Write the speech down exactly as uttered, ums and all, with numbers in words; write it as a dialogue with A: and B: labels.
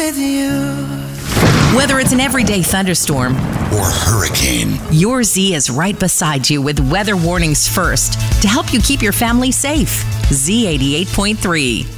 A: with you.
B: Whether it's an everyday thunderstorm
C: or hurricane,
B: your Z is right beside you with weather warnings first to help you keep your family safe. Z eighty-eight point three.